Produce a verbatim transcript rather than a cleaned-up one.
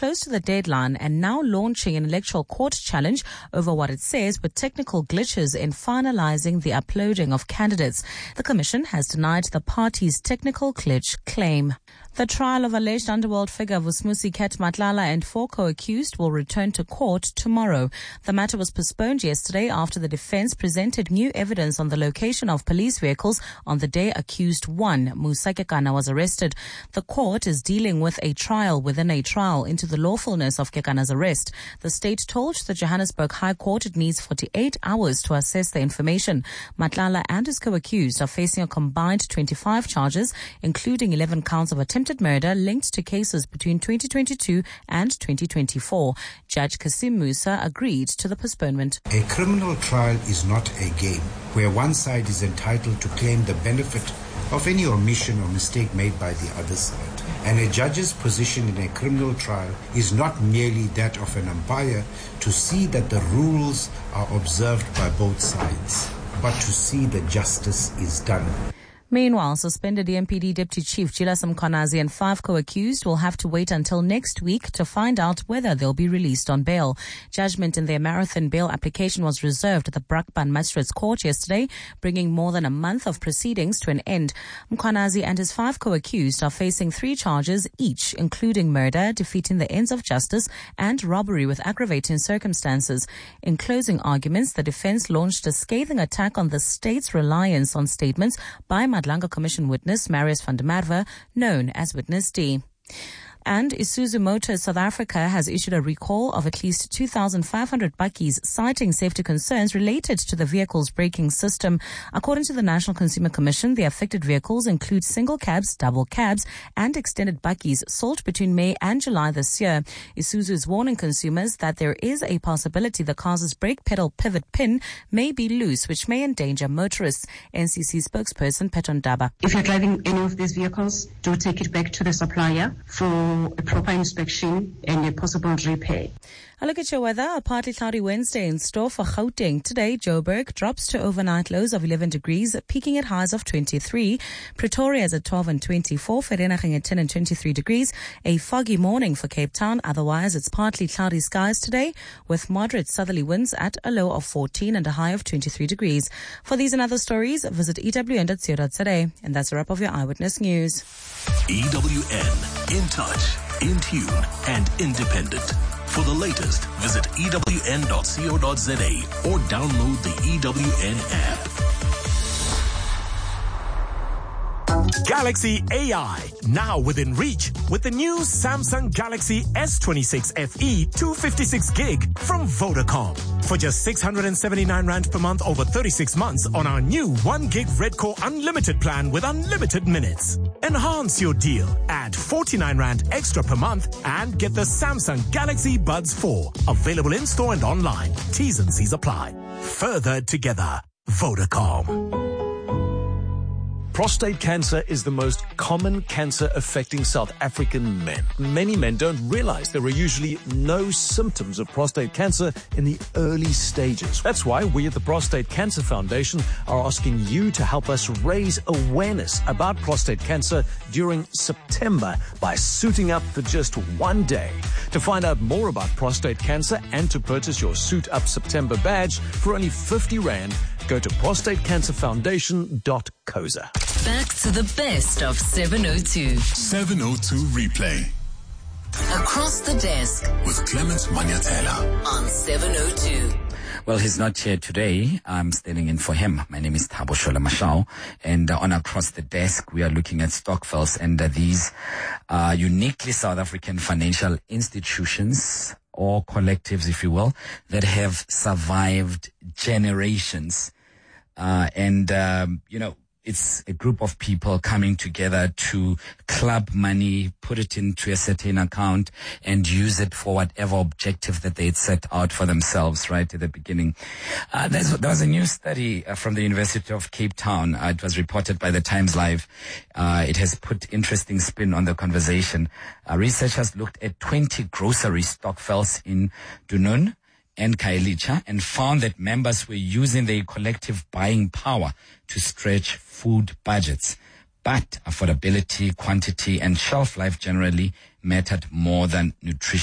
close to the deadline and now launching an electoral court challenge over what it says were technical glitches in finalizing the uploading of candidates. The Commission has denied the party's technical glitch claim. The trial of alleged underworld figure Vusmusi Ket Matlala and four co-accused will return to court tomorrow. The matter was postponed yesterday after the defense presented new evidence on the location of police vehicles on the day accused one, Musa Kekana, was arrested. The court is dealing with a trial within a trial into the lawfulness of Kekana's arrest. The state told the Johannesburg High Court it needs forty-eight hours to assess the information. Matlala and his co-accused are facing a combined twenty-five charges, including eleven counts of attempted murder linked to cases between twenty twenty-two and twenty twenty-four. Judge Kasim Musa agreed to the postponement. A criminal trial is not a game where one side is entitled to claim the benefit of any omission or mistake made by the other side. And a judge's position in a criminal trial is not merely that of an umpire to see that the rules are observed by both sides, but to see that justice is done. Meanwhile, suspended E M P D Deputy Chief Jilas Mkhwanazi and five co-accused will have to wait until next week to find out whether they'll be released on bail. Judgment in their marathon bail application was reserved at the Brakpan Magistrates Court yesterday, bringing more than a month of proceedings to an end. Mkhwanazi and his five co-accused are facing three charges each, including murder, defeating the ends of justice, and robbery with aggravating circumstances. In closing arguments, the defense launched a scathing attack on the state's reliance on statements by Madlanga Commission witness Marius van der Merwe, known as Witness D. And Isuzu Motors South Africa has issued a recall of at least two thousand five hundred bakkies, citing safety concerns related to the vehicle's braking system. According to the National Consumer Commission, the affected vehicles include single cabs, double cabs, and extended bakkies sold between May and July this year. Isuzu is warning consumers that there is a possibility the car's brake pedal pivot pin may be loose, which may endanger motorists. N C C spokesperson Peton Daba. If you're driving any of these vehicles, do take it back to the supplier for a proper inspection and a possible repair. A look at your weather. A partly cloudy Wednesday in store for Gauteng. Today, Joburg drops to overnight lows of eleven degrees, peaking at highs of twenty-three. Pretoria is at twelve and twenty-four. Vereeniging at ten and twenty-three degrees. A foggy morning for Cape Town. Otherwise, it's partly cloudy skies today with moderate southerly winds at a low of fourteen and a high of twenty-three degrees. For these and other stories, visit E W N dot co dot za. And that's a wrap of your Eyewitness News. E W N, in touch, in tune, and independent. For the latest, visit E W N dot co dot za or download the E W N app. Galaxy A I, now within reach with the new Samsung Galaxy S twenty-six F E two hundred fifty-six gig from Vodacom. For just six hundred seventy-nine rand per month over thirty-six months on our new one gig Red Core Unlimited plan with unlimited minutes. Enhance your deal. Add forty-nine rand extra per month and get the Samsung Galaxy Buds four. Available in store and online. T's and C's apply. Further together. Vodacom. Prostate cancer is the most common cancer affecting South African men. Many men don't realize there are usually no symptoms of prostate cancer in the early stages. That's why we at the Prostate Cancer Foundation are asking you to help us raise awareness about prostate cancer during September by suiting up for just one day. To find out more about prostate cancer and to purchase your Suit Up September badge for only fifty rand, go to prostate cancer foundation dot co za. Back to the best of seven oh two. seven oh two Replay. Across the desk with Clement Manyatela on seven oh two. Well, he's not here today. I'm standing in for him. My name is Thabo Shola Mashao. And uh, on Across the Desk, we are looking at Stokvels and uh, these uh, uniquely South African financial institutions or collectives, if you will, that have survived generations. Uh, and, um, you know, it's a group of people coming together to club money, put it into a certain account, and use it for whatever objective that they'd set out for themselves right at the beginning. Uh, there was a new study uh, from the University of Cape Town. Uh, it was reported by the Times Live. Uh, it has put interesting spin on the conversation. Uh, researchers looked at twenty grocery stokvels in Dunoon and Khayelitsha and found that members were using their collective buying power to stretch food budgets. But affordability, quantity, and shelf life generally mattered more than nutrition.